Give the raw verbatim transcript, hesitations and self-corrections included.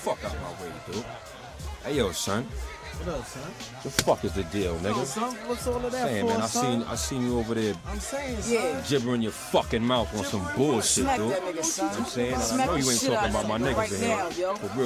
fuck out my way, dude. Hey, yo, son. What up, son? The fuck is the deal, nigga? Yo, son, what's all of that saying, for, man, I son? seen, I seen you over there. I'm saying, Yeah. Gibbering your fucking mouth on some bullshit, Smack dude. that nigga, son. You know what I'm saying? And I Smack know the you ain't shit talking out about my of him niggas right in here. now, yo. For real.